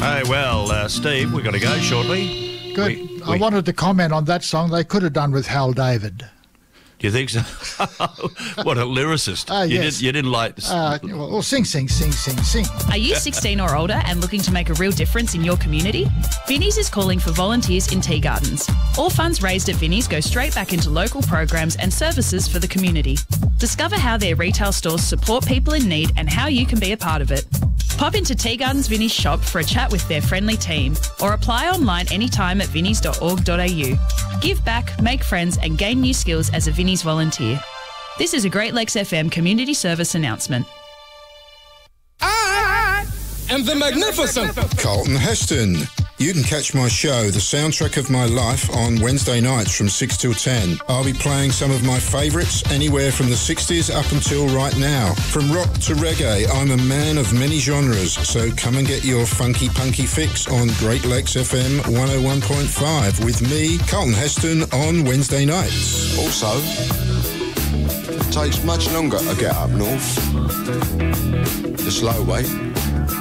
Hey, well, Steve, we've got to go shortly. Good. I wanted to comment on that song. They could have done with Hal David. Do you think so? What a lyricist. Yes. You didn't like... Well, sing. Are you 16 or older and looking to make a real difference in your community? Vinnie's is calling for volunteers in tea gardens. All funds raised at Vinnie's go straight back into local programs and services for the community. Discover how their retail stores support people in need and how you can be a part of it. Pop into Tea Gardens Vinnie's shop for a chat with their friendly team, or apply online anytime at vinnies.org.au. Give back, make friends and gain new skills as a Vinnie's volunteer. This is a Great Lakes FM community service announcement. I am the magnificent Carlton Heston. You can catch my show, The Soundtrack of My Life, on Wednesday nights from 6 till 10. I'll be playing some of my favourites anywhere from the 60s up until right now. From rock to reggae, I'm a man of many genres, so come and get your funky punky fix on Great Lakes FM 101.5 with me, Carlton Heston, on Wednesday nights. Also, it takes much longer to get up north. The slow way.